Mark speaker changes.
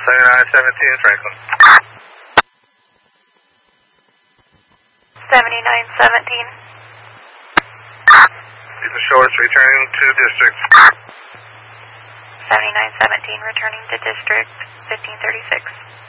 Speaker 1: 7917 Franklin.
Speaker 2: 7917.
Speaker 1: These are shorts returning to district.
Speaker 2: 7917 returning to district 1536.